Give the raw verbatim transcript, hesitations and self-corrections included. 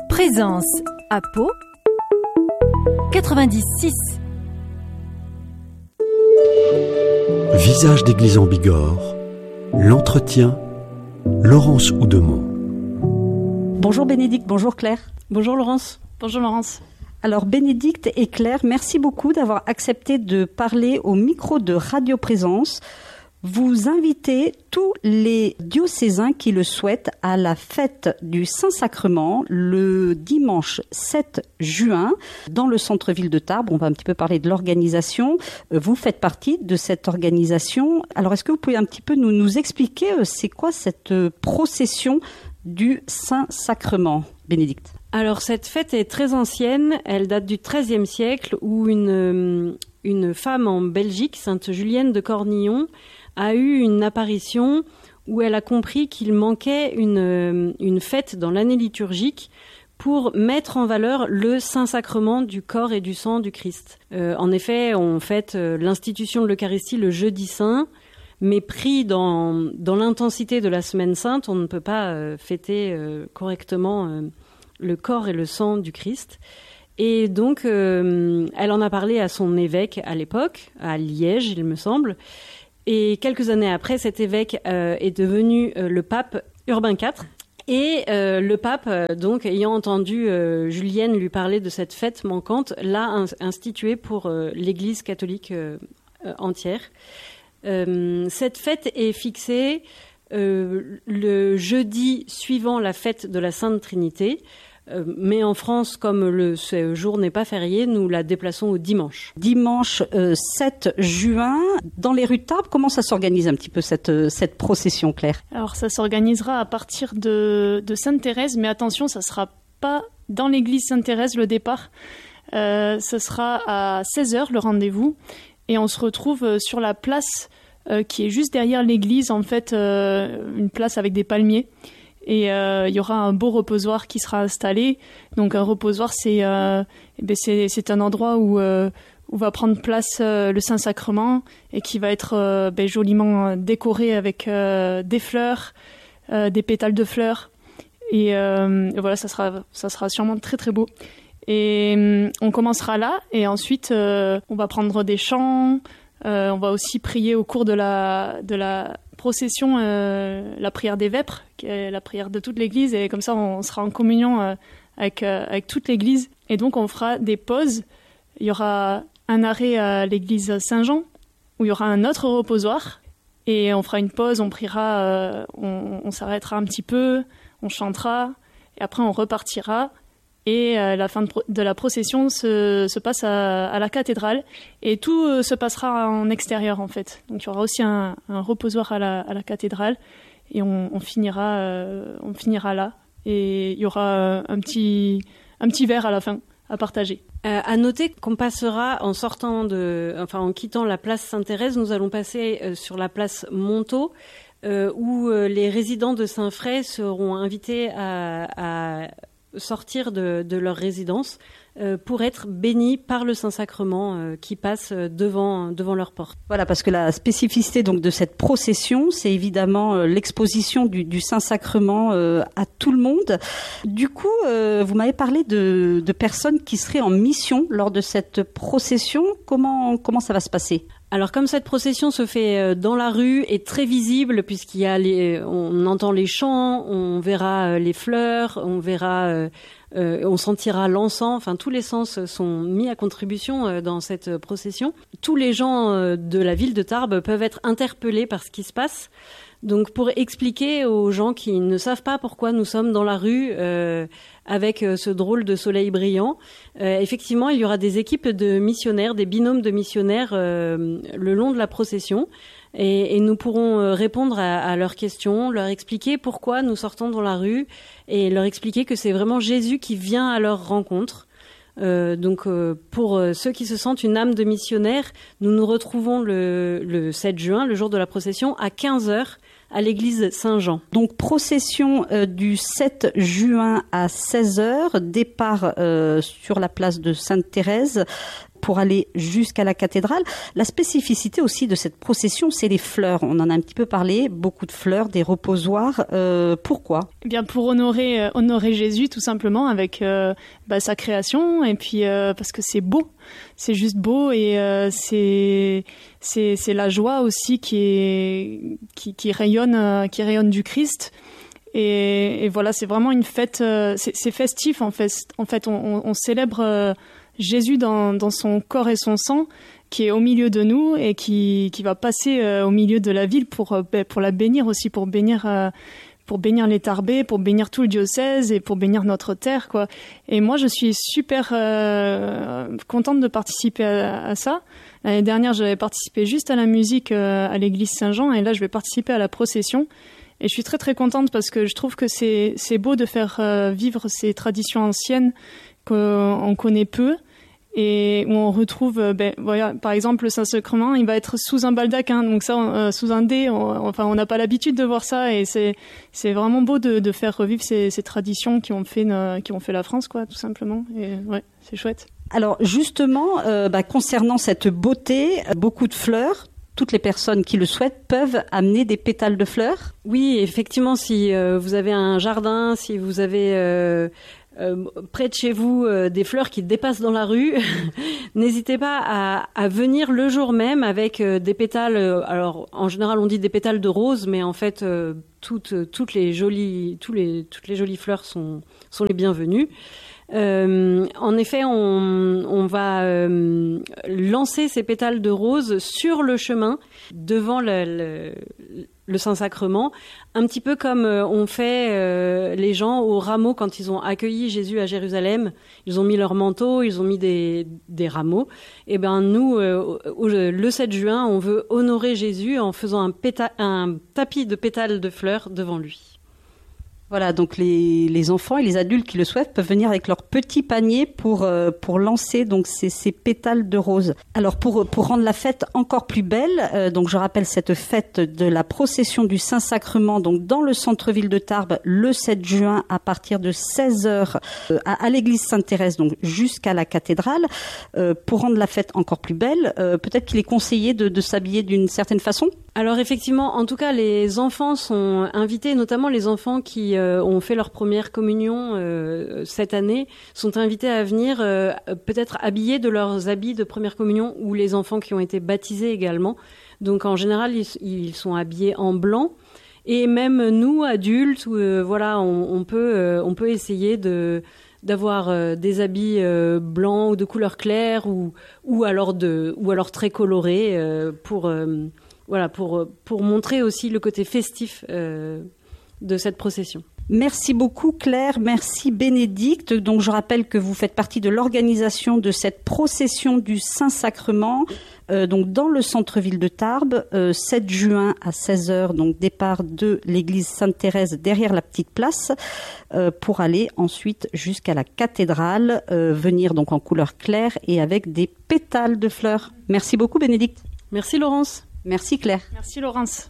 Présence à Pau quatre-vingt-dix six. Visage d'église en Bigorre, l'entretien, Laurence Houdemont. Bonjour Bénédicte, bonjour Claire. Bonjour Laurence. Bonjour Laurence. Alors Bénédicte et Claire, merci beaucoup d'avoir accepté de parler au micro de Radio Présence. Vous invitez tous les diocésains qui le souhaitent à la fête du Saint-Sacrement le dimanche sept juin dans le centre-ville de Tarbes. On va un petit peu parler de l'organisation. Vous faites partie de cette organisation. Alors est-ce que vous pouvez un petit peu nous, nous expliquer c'est quoi cette procession du Saint-Sacrement, Bénédicte? Alors cette fête est très ancienne, elle date du treizième siècle où une, une femme en Belgique, Sainte Julienne de Cornillon, a eu une apparition où elle a compris qu'il manquait une, une fête dans l'année liturgique pour mettre en valeur le Saint-Sacrement du corps et du sang du Christ. Euh, en effet, on fête l'institution de l'Eucharistie le jeudi saint, mais pris dans, dans l'intensité de la semaine sainte, on ne peut pas euh, fêter euh, correctement euh, le corps et le sang du Christ. Et donc, euh, elle en a parlé à son évêque à l'époque, à Liège, il me semble. Et quelques années après, cet évêque euh, est devenu euh, le pape Urbain quatre. Et euh, le pape, euh, donc, ayant entendu euh, Julienne lui parler de cette fête manquante, l'a in- instituée pour euh, l'Église catholique euh, euh, entière. Euh, cette fête est fixée euh, le jeudi suivant la fête de la Sainte Trinité. Euh, mais en France, comme le, ce jour n'est pas férié, nous la déplaçons au dimanche. Dimanche euh, sept juin, dans les rues de Tarbes, comment ça s'organise un petit peu cette, cette procession, Claire? Alors ça s'organisera à partir de, de Sainte-Thérèse, mais attention, ça ne sera pas dans l'église Sainte-Thérèse le départ. Euh, ce sera à seize heures le rendez-vous et on se retrouve sur la place euh, qui est juste derrière l'église, en fait, euh, une place avec des palmiers. Et euh, il y aura un beau reposoir qui sera installé. Donc un reposoir, c'est euh, eh bien, c'est, c'est un endroit où, euh, où va prendre place euh, le Saint-Sacrement et qui va être euh, ben, joliment décoré avec euh, des fleurs, euh, des pétales de fleurs. Et, euh, et voilà, ça sera, ça sera sûrement très très beau. Et euh, on commencera là et ensuite euh, on va prendre des chants. Euh, on va aussi prier au cours de la, de la procession, euh, la prière des vêpres, qui est la prière de toute l'Église, et comme ça on sera en communion euh, avec, euh, avec toute l'Église. Et donc on fera des pauses. Il y aura un arrêt à l'Église Saint-Jean, où il y aura un autre reposoir, et on fera une pause, on priera, euh, on, on s'arrêtera un petit peu, on chantera, et après on repartira. Et euh, la fin de, pro- de la procession se, se passe à, à la cathédrale et tout euh, se passera en extérieur en fait. Donc il y aura aussi un, un reposoir à la, à la cathédrale et on, on, finira, euh, on finira là. Et il y aura un petit, un petit verre à la fin à partager. Euh, à noter qu'on passera en sortant de, enfin en quittant la place Sainte-Thérèse, nous allons passer euh, sur la place Montaut, euh, où euh, les résidents de Saint-Fray seront invités à, à sortir de, de leur résidence euh, pour être bénis par le Saint-Sacrement euh, qui passe devant, devant leur porte. Voilà, parce que la spécificité donc de cette procession, c'est évidemment euh, l'exposition du, du Saint-Sacrement euh, à tout le monde. Du coup, euh, vous m'avez parlé de, de personnes qui seraient en mission lors de cette procession. Comment, comment ça va se passer ? Alors comme cette procession se fait dans la rue et très visible puisqu'il y a les, on entend les chants, on verra les fleurs, on verra, euh, euh, on sentira l'encens. Enfin tous les sens sont mis à contribution dans cette procession. Tous les gens de la ville de Tarbes peuvent être interpellés par ce qui se passe. Donc pour expliquer aux gens qui ne savent pas pourquoi nous sommes dans la rue euh, avec ce drôle de soleil brillant, euh, effectivement il y aura des équipes de missionnaires, des binômes de missionnaires euh, le long de la procession et, et nous pourrons répondre à, à leurs questions, leur expliquer pourquoi nous sortons dans la rue et leur expliquer que c'est vraiment Jésus qui vient à leur rencontre. Euh, donc euh, pour euh, ceux qui se sentent une âme de missionnaire, nous nous retrouvons le, le sept juin, le jour de la procession, à quinze heures à l'église Saint-Jean. Donc procession euh, du sept juin à seize heures, départ euh, sur la place de Sainte-Thérèse. pour aller jusqu'à la cathédrale. La spécificité aussi de cette procession, c'est les fleurs. On en a un petit peu parlé, beaucoup de fleurs, des reposoirs. Euh, pourquoi ? Eh bien, pour honorer, euh, honorer Jésus, tout simplement, avec euh, bah, sa création, et puis euh, parce que c'est beau, c'est juste beau, et euh, c'est, c'est, c'est la joie aussi qui, est, qui, qui, rayonne, euh, qui rayonne du Christ. Et, et voilà, c'est vraiment une fête, euh, c'est, c'est festif en fait. En fait, on, on, on célèbre euh, Jésus dans, dans son corps et son sang, qui est au milieu de nous et qui, qui va passer euh, au milieu de la ville pour, euh, pour la bénir aussi, pour bénir, euh, pour bénir les Tarbais, pour bénir tout le diocèse et pour bénir notre terre, quoi. Et moi, je suis super euh, contente de participer à, à ça. L'année dernière, j'avais participé juste à la musique euh, à l'église Saint-Jean, et là, je vais participer à la procession. Et je suis très très contente parce que je trouve que c'est, c'est beau de faire euh, vivre ces traditions anciennes qu'on connaît peu, et où on retrouve, ben, voilà, par exemple, le Saint-Sacrement, il va être sous un baldaquin, donc ça, euh, sous un dé, on, enfin, on n'a pas l'habitude de voir ça, et c'est, c'est vraiment beau de, de faire revivre ces, ces traditions qui ont fait, euh, qui ont fait la France, quoi, tout simplement. Et ouais, c'est chouette. Alors justement, euh, bah, concernant cette beauté, beaucoup de fleurs. Toutes les personnes qui le souhaitent peuvent amener des pétales de fleurs ? Oui, effectivement, si euh, vous avez un jardin, si vous avez euh, euh, près de chez vous euh, des fleurs qui dépassent dans la rue, n'hésitez pas à, à venir le jour même avec euh, des pétales. Euh, alors, en général, on dit des pétales de rose, mais en fait, euh, toutes, toutes les jolies, tous les, toutes les jolies fleurs sont, sont les bienvenues. Euh, en effet, on, on va euh, lancer ces pétales de rose sur le chemin devant le, le, le Saint-Sacrement, un petit peu comme euh, ont fait euh, les gens au rameau quand ils ont accueilli Jésus à Jérusalem. Ils ont mis leur manteau, ils ont mis des, des rameaux. Et ben nous, euh, le sept juin, on veut honorer Jésus en faisant un, péta- un tapis de pétales de fleurs devant lui. Voilà, donc les, les enfants et les adultes qui le souhaitent peuvent venir avec leur petit panier pour, euh, pour lancer donc ces, ces pétales de rose. Alors pour, pour rendre la fête encore plus belle, euh, donc je rappelle cette fête de la procession du Saint-Sacrement donc dans le centre-ville de Tarbes le sept juin à partir de seize heures euh, à, à l'église Sainte-Thérèse, donc jusqu'à la cathédrale. Euh, pour rendre la fête encore plus belle, euh, peut-être qu'il est conseillé de, de s'habiller d'une certaine façon ? Alors effectivement, en tout cas, les enfants sont invités, notamment les enfants qui euh, ont fait leur première communion euh, cette année, sont invités à venir euh, peut-être habillés de leurs habits de première communion, ou les enfants qui ont été baptisés également. Donc en général, ils, ils sont habillés en blanc. Et même nous, adultes, euh, voilà, on, on peut, euh, on peut essayer de d'avoir euh, des habits euh, blancs ou de couleur claire, ou ou alors de ou alors très colorés euh, pour euh, Voilà, pour, pour montrer aussi le côté festif euh, de cette procession. Merci beaucoup Claire, merci Bénédicte. Donc je rappelle que vous faites partie de l'organisation de cette procession du Saint-Sacrement euh, donc dans le centre-ville de Tarbes, euh, sept juin à seize heures, donc départ de l'église Sainte-Thérèse derrière la petite place euh, pour aller ensuite jusqu'à la cathédrale, euh, venir donc en couleur claire et avec des pétales de fleurs. Merci beaucoup Bénédicte. Merci Laurence. Merci Claire. Merci Laurence.